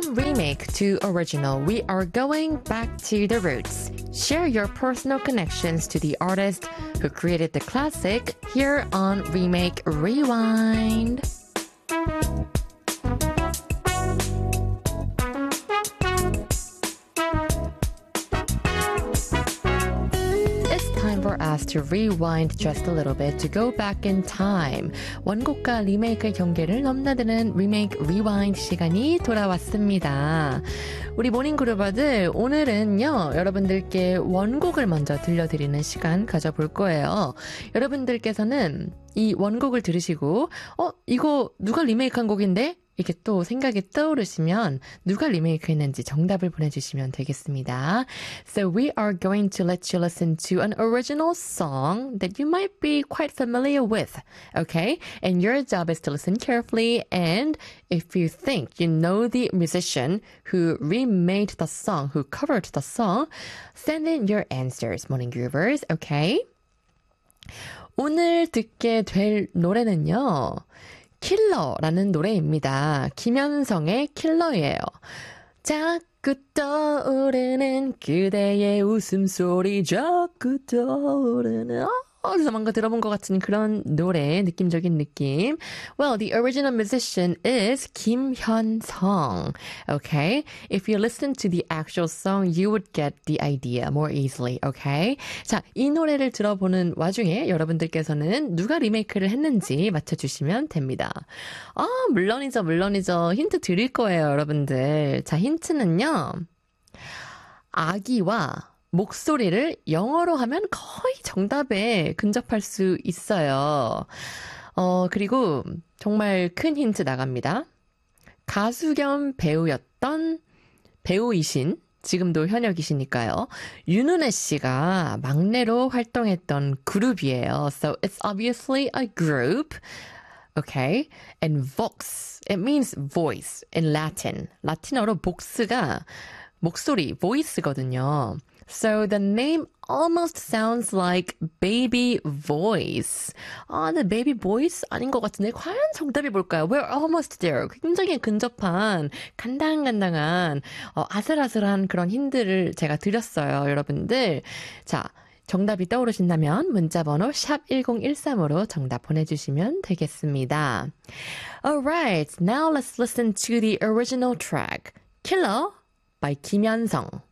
From remake to original, we are going back to the roots. Share your personal connections to the artist who created the classic here on Remake Rewind. For us to rewind just a little bit to go back in time. 원곡과 리메이크의 경계를 넘나드는 리메이크 리와인드 시간이 돌아왔습니다. 우리 모닝 그루버들 오늘은요 여러분들께 원곡을 먼저 들려드리는 시간 가져볼 거예요. 여러분들께서는 이 원곡을 들으시고 이거 누가 리메이크한 곡인데? 이렇게 또 생각이 떠오르시면 누가 리메이크했는지 정답을 보내주시면 되겠습니다. So we are going to let you listen to an original song that you might be quite familiar with, okay? And your job is to listen carefully, and if you think you know the musician who remade the song, who covered the song, send in your answers, Morning Groovers, okay? 오늘 듣게 될 노래는요. 킬러라는 노래입니다. 김현성의 킬러예요. 자꾸 떠오르는 그대의 웃음소리 자꾸 떠오르는 어디서 뭔가 들어본 것 같은 그런 노래, 느낌적인 느낌. Well, the original musician is 김현성. Okay? If you listen to the actual song, you would get the idea more easily. Okay? 자, 이 노래를 들어보는 와중에 여러분들께서는 누가 리메이크를 했는지 맞춰주시면 됩니다. 물론이죠. 힌트 드릴 거예요, 여러분들. 자, 힌트는요. 아기와 목소리를 영어로 하면 거의 정답에 근접할 수 있어요. 그리고 정말 큰 힌트 나갑니다. 가수 겸 배우였던 배우이신, 지금도 현역이시니까요. 윤은혜 씨가 막내로 활동했던 그룹이에요. So it's obviously a group. Okay. And vox, it means voice in Latin. 라틴어로 vox가 목소리, voice거든요. So the name almost sounds like baby voice. 근데 baby voice 아닌 것 같은데 과연 정답이 뭘까요? We're almost there. 굉장히 근접한 간당간당한 아슬아슬한 그런 힌트를 제가 드렸어요, 여러분들. 자, 정답이 떠오르신다면 문자번호 샵 1013으로 정답 보내주시면 되겠습니다. Alright, now let's listen to the original track, Killer by 김현성.